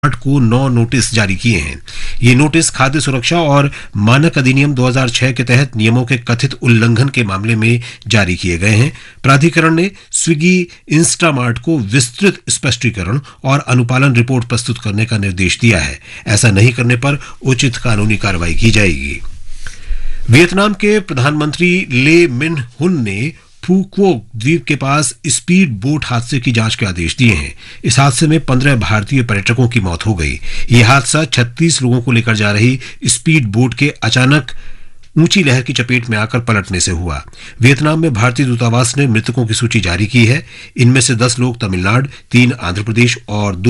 को 9 नोटिस जारी किए हैं। ये नोटिस खाद्य सुरक्षा और मानक अधिनियम 2006 के तहत नियमों के कथित उल्लंघन के मामले में जारी किए गए हैं। प्राधिकरण ने स्विगी इंस्टामार्ट को विस्तृत स्पष्टीकरण और अनुपालन रिपोर्ट प्रस्तुत करने का निर्देश दिया है। ऐसा नहीं करने पर उचित कानूनी कार्रवाई की जाएगी। वियतनाम के प्रधानमंत्री ले मिन हुन ने फूक्वोक द्वीप के पास स्पीड बोट हादसे की जांच के आदेश दिए हैं। इस हादसे में 15 भारतीय पर्यटकों की मौत हो गई। यह हादसा 36 लोगों को लेकर जा रही स्पीड बोट के अचानक ऊंची लहर की चपेट में आकर पलटने से हुआ। वियतनाम में भारतीय दूतावास ने मृतकों की सूची जारी की है। इनमें से 10 लोग तमिलनाडु, 3 आंध्र प्रदेश और 2